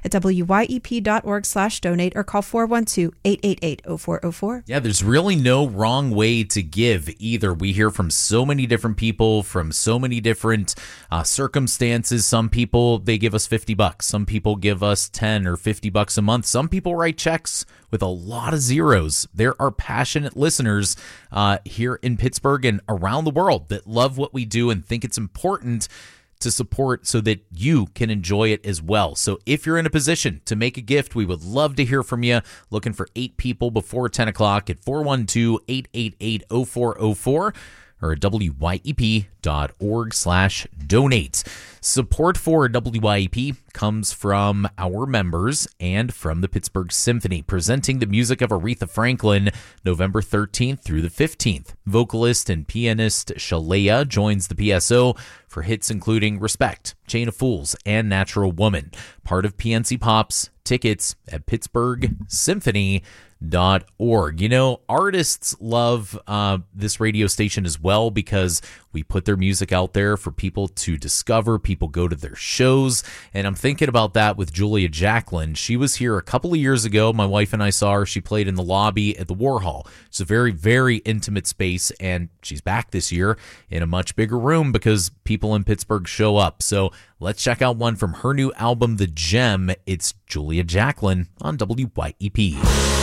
at wyep.org/donate or call 412-888-0404. Yeah, there's really no wrong way to give either. We hear from so many different people from so many different circumstances. Some people, they give us $50. Some people give us $10 or $50 a month. Some people write checks with a lot of zeros. There are passionate listeners here in Pittsburgh and around the world that love what we do and think it's important to support so that you can enjoy it as well. So if you're in a position to make a gift, we would love to hear from you. Looking for 8 people before 10 o'clock at 412-888-0404 or at wyep.org/donate. Support for WYEP comes from our members and from the Pittsburgh Symphony, presenting the music of Aretha Franklin November 13th through the 15th. Vocalist and pianist Shalea joins the PSO for hits including Respect, Chain of Fools, and Natural Woman. Part of PNC Pops. Tickets at pittsburghsymphony.org. You know, artists love this radio station as well because we put their music out there for people to discover. People go to their shows, and I'm thinking about that with Julia Jacklin. She was here a couple of years ago. My wife and I saw her. She played in the lobby at the Warhol. It's a very, very intimate space, and she's back this year in a much bigger room because people in Pittsburgh show up. So let's check out one from her new album, The Gem. It's Julia Jacklin on WYEP.